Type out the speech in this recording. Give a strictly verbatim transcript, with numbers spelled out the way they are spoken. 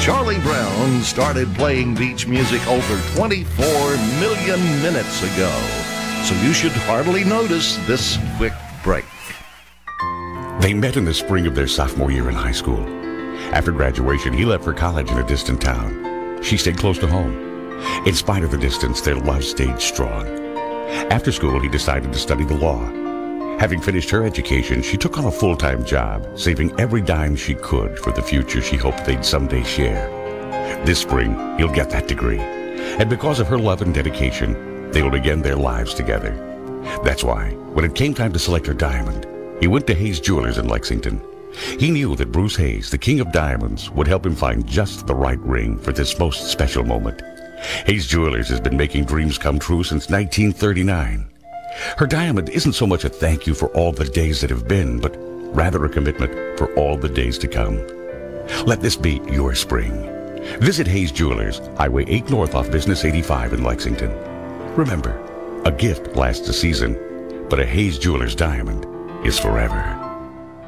Charlie Brown started playing beach music over twenty-four million minutes ago, so you should hardly notice this quick break. They met in the spring of their sophomore year in high school. After graduation, he left for college in a distant town. She stayed close to home. In spite of the distance, their love stayed strong. After school, he decided to study the law. Having finished her education, she took on a full-time job, saving every dime she could for the future she hoped they'd someday share. This spring, he'll get that degree. And because of her love and dedication, they will begin their lives together. That's why, when it came time to select her diamond, he went to Hayes Jewelers in Lexington. He knew that Bruce Hayes, the king of diamonds, would help him find just the right ring for this most special moment. Hayes Jewelers has been making dreams come true since nineteen thirty-nine. Her diamond isn't so much a thank you for all the days that have been, but rather a commitment for all the days to come. Let this be your spring. Visit Hayes Jewelers, Highway eight North off Business eighty-five in Lexington. Remember, a gift lasts a season, but a Hayes Jewelers diamond is forever.